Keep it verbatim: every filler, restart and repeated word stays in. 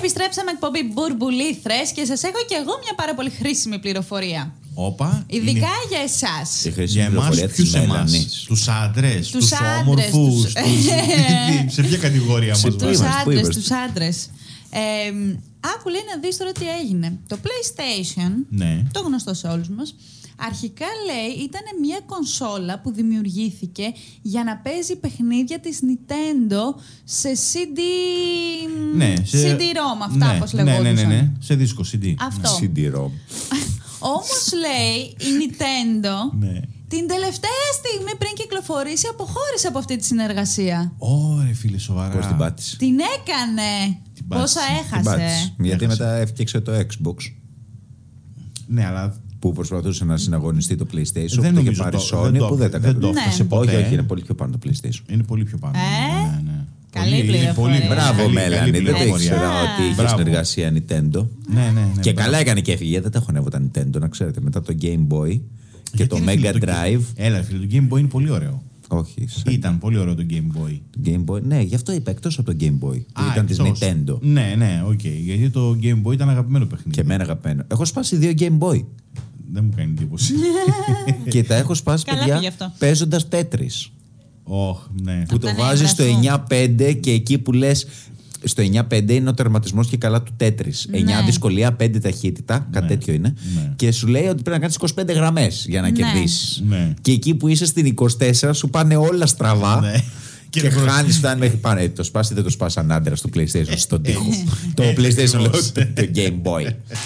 Επιστρέψαμε εκπομπή Μπουρμπουλήθρες και σας έχω και εγώ μια πάρα πολύ χρήσιμη πληροφορία. Όπα. Ειδικά είναι... για εσάς. Για εμάς, ποιους εμάς? Τους άντρες, τους, τους όμορφους. Τους... τους... σε ποια κατηγορία μας βάζεις? Τους άντρες, τους άντρες. Ε, άκου λέει να δεις τώρα τι έγινε. Το PlayStation, ναι. το γνωστό σε όλους μας, αρχικά λέει ήταν μια κονσόλα που δημιουργήθηκε για να παίζει παιχνίδια της Nintendo σε σι ντι... ναι, σε... σι ντι-ROM, αυτά ναι, όπως λεγόντουσαν. Ναι, ναι, ναι, ναι, σε δίσκο σι ντι. Αυτό. σι ντι-ROM. Όμως λέει η Nintendo ναι. την τελευταία στιγμή πριν κυκλοφορήσει αποχώρησε από αυτή τη συνεργασία. Ωρε φίλε, σοβαρά. Πώς την πάτησε? Την έκανε. Την Πόσα έχασε. Την Γιατί έχασε. Μετά έφτιαξε το Xbox. Ναι, αλλά... που προσπαθούσε να συναγωνιστεί το PlayStation. Δεν που νομίζω είχε πάρει το, Sony, δεν το, που δεν τα δεν το ναι. ποτέ. Όχι, όχι, είναι πολύ πιο πάνω το PlayStation. Είναι πολύ πιο πάνω. Ε? Ναι, ναι. Καλή πληροφορία. Μπράβο, Μέλανη. Δεν το ήξερα ότι είχε Μπράβο. συνεργασία Nintendo. Ναι, ναι, ναι, και μπράβο. καλά έκανε και έφυγε. Δεν τα χωνεύω τα Nintendo, να ξέρετε. Μετά το Game Boy και το Mega Drive. Έλα, φίλε, το Game Boy είναι πολύ ωραίο. Όχι. Σαν... Ήταν πολύ ωραίο το Game Boy. Το Game Boy, ναι, γι' αυτό είπα εκτός από το Game Boy. Που Α, ήταν της Nintendo. Ναι, ναι, οκ. Okay. Γιατί το Game Boy ήταν αγαπημένο παιχνίδι. Και εμένα αγαπημένο. Έχω σπάσει δύο Game Boy. Δεν μου κάνει εντύπωση. Και τα έχω σπάσει, παιδιά, παίζοντας Tetris. Oh, ναι. Που το βάζεις στο εννιά πέντε και εκεί που λες. Στο εννιά πέντε είναι ο τερματισμός και καλά του Tetris. Ναι. εννιά δυσκολία, πέντε ταχύτητα, ναι. Κάτι τέτοιο είναι. Ναι. Και σου λέει ότι πρέπει να κάνεις είκοσι πέντε γραμμές για να ναι. κερδίσεις. Ναι. Και εκεί που είσαι στην είκοσι τέσσερα σου πάνε όλα στραβά. Ναι. Και, και χάνεις, φτάνει μέχρι πάνω. Ε, το σπάσει, δεν το σπάσει σαν άντρα στο PlayStation, στον τοίχο. Το PlayStation, λέω, το Game Boy.